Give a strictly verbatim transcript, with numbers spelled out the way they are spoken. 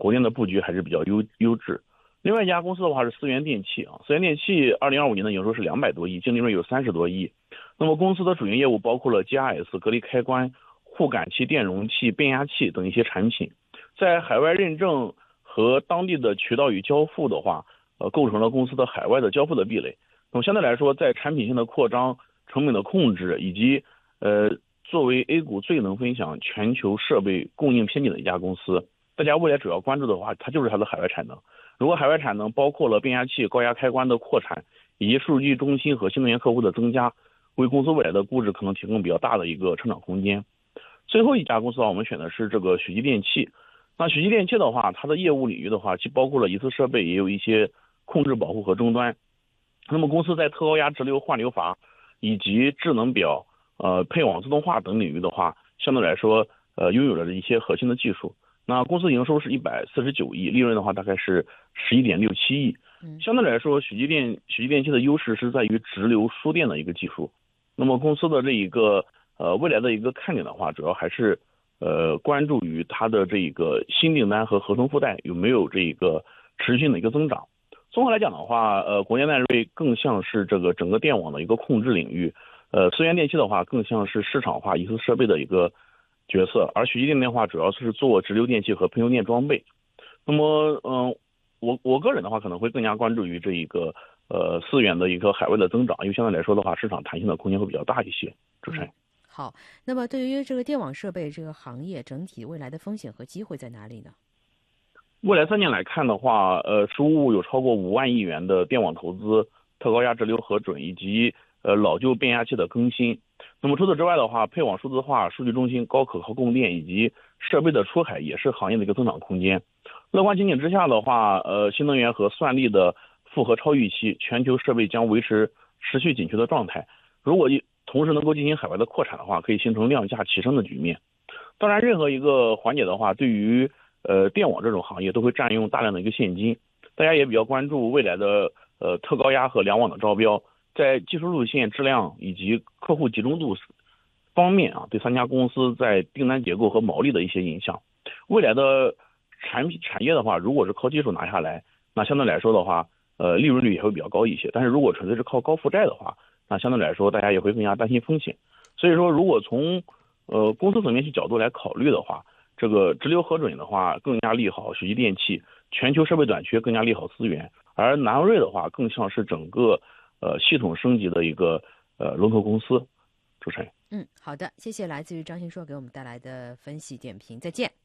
国内的布局还是比较优优质。另外一家公司的话是思源电器啊，思源电器二零二五年的营收是两百多亿，净利润有三十多亿。那么公司的主营业务包括了 G R S 隔离开关、护感器、电容器、变压器等一些产品，在海外认证和当地的渠道与交付的话，呃，构成了公司的海外的交付的壁垒。那么相对来说，在产品性的扩张、成本的控制以及呃，作为 A 股最能分享全球设备供应偏紧的一家公司，大家未来主要关注的话，它就是它的海外产能。如果海外产能包括了变压器、高压开关的扩产，以及数据中心和新能源客户的增加，为公司未来的估值可能提供比较大的一个成长空间。最后一家公司的话，我们选的是这个许基电器。那许基电器的话，它的业务领域的话，既包括了疑似设备，也有一些控制保护和终端。那么公司在特高压直流换流阀以及智能表、呃配网自动化等领域的话，相对来说，呃拥有着一些核心的技术。那公司营收是一百四十九亿，利润的话大概是十一点六七亿。相对来说，许基电许基电器的优势是在于直流输电的一个技术。那么公司的这一个呃未来的一个看点的话，主要还是呃关注于它的这个新订单和合同附带有没有这个持续性的一个增长。综合来讲的话，呃国联耐瑞更像是这个整个电网的一个控制领域，呃思源电器的话更像是市场化疑似设备的一个角色，而许基电的话主要是做直流电器和喷油电装备。那么嗯、呃、我我个人的话可能会更加关注于这一个呃思源的一个海外的增长，因为相对来说的话市场弹性的空间会比较大一些。主持人、嗯、 好，那么对于这个电网设备这个行业整体未来的风险和机会在哪里呢？ 未来三年来看的话，呃，实物有超过五万亿元的电网投资、特高压直流核准以及呃老旧变压器的更新。那么除此之外的话，配网数字化、数据中心高可靠供电以及设备的出海也是行业的一个增长空间。乐观前景之下的话，呃，新能源和算力的复合超预期，全球设备将维持持续紧缺的状态。如果同时能够进行海外的扩产的话，可以形成量价齐升的局面。当然，任何一个环节的话，对于呃，电网这种行业都会占用大量的一个现金，大家也比较关注未来的呃特高压和两网的招标，在技术路线、质量以及客户集中度方面啊，对三家公司在订单结构和毛利的一些影响。未来的产品产业的话，如果是靠技术拿下来，那相对来说的话，呃，利润率也会比较高一些。但是如果纯粹是靠高负债的话，那相对来说大家也会更加担心风险。所以说，如果从呃公司层面去角度来考虑的话，这个直流核准的话更加利好许基电器，全球设备短缺更加利好思源，而南瑞的话更像是整个呃系统升级的一个呃龙头公司。主持人， 嗯，好的，谢谢来自于张新硕给我们带来的分析点评，再见。